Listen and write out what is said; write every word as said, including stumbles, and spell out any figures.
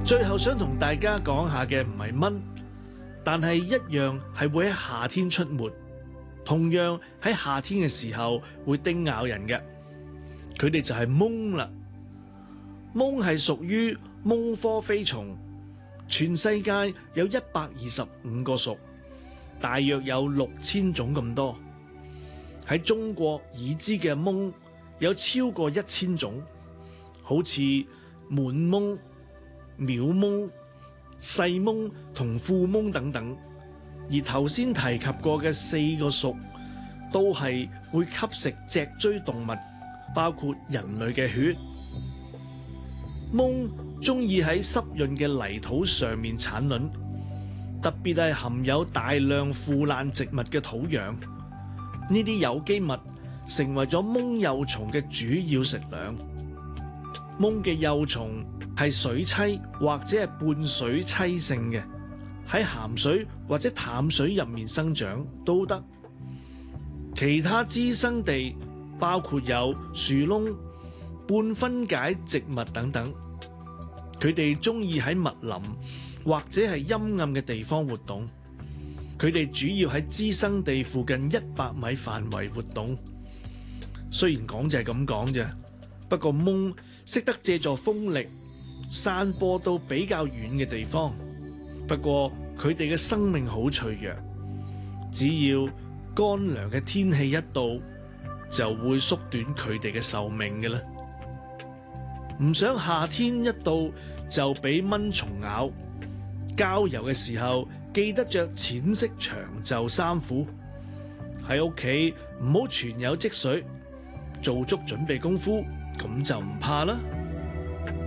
最後想同大家講下嘅唔係蚊，但係一樣係會喺夏天出沒，同樣喺夏天嘅時候會叮咬人嘅。佢哋就係蚊啦。蚊係屬於蚊科飛蟲，全世界有一百二十五個屬，大約有六千種咁多。喺中國已知嘅蚊有超過一千種，好似滿蚊、渺蚊、細蚊同富蚊等等。而頭先提及過嘅四個屬都係會吸食脊椎動物，包括人類嘅血。蚊中意喺濕潤嘅泥土上面產卵，特別係含有大量腐爛植物嘅土壤。呢啲有機物成為咗蚊幼蟲嘅主要食糧。蚊嘅幼蟲係水棲或者係半水棲性嘅，喺鹹水或者淡水入面生長都得。其他滋生地包括有樹窿、半分解植物等等。佢哋中意喺密林或者係陰暗嘅地方活動。佢哋主要喺滋生地附近一百米範圍活動。雖然講就係咁講啫，不過蚊識得借助風力散播到比較遠嘅地方。不過佢哋嘅生命好脆弱，只要乾涼嘅天氣一到，就會縮短佢哋嘅壽命嘅啦。唔想夏天一到就俾蚊蟲咬，郊遊嘅時候記得着淺色長袖衫褲。喺屋企唔好存有積水，做足準備功夫，咁就唔怕啦。